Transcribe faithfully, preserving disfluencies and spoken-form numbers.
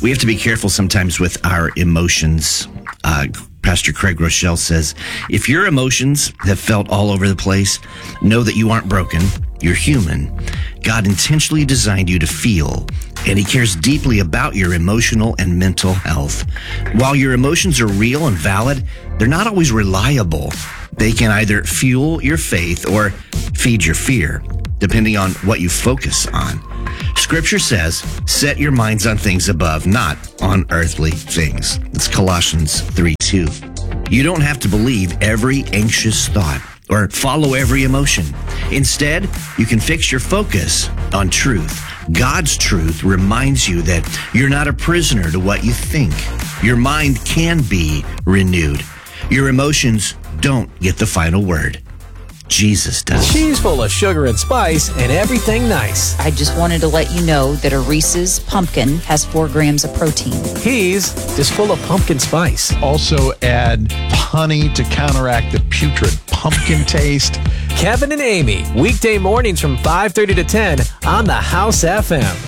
We have to be careful sometimes with our emotions. Uh, Pastor Craig Rochelle says, if your emotions have felt all over the place, know that you aren't broken. You're human. God intentionally designed you to feel, and he cares deeply about your emotional and mental health. While your emotions are real and valid, they're not always reliable. They can either fuel your faith or feed your fear, depending on what you focus on. Scripture says, set your minds on things above, not on earthly things. It's Colossians three two. You don't have to believe every anxious thought or follow every emotion. Instead, you can fix your focus on truth. God's truth reminds you that you're not a prisoner to what you think. Your mind can be renewed. Your emotions don't get the final word. Jesus does. She's full of sugar and spice and everything nice. I just wanted to let you know that a Reese's pumpkin has four grams of protein. He's just full of pumpkin spice. Also add honey to counteract the putrid pumpkin taste. Kevin and Amy, weekday mornings from five thirty to ten on the House F M.